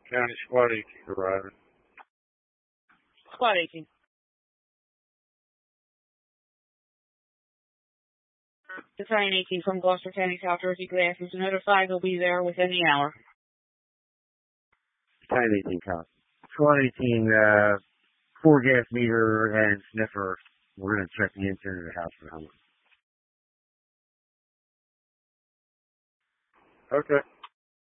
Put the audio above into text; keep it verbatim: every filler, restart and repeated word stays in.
County Squad eighteen arriving. Squad eighteen. Battalion eighteen from Gloucester County, South Jersey. Good afternoon. Notify they'll be there within the hour. Battalion eighteen, cop. Squad eighteen, uh, four gas meter and sniffer. We're going to check the interior of the house for the homeowner. Okay.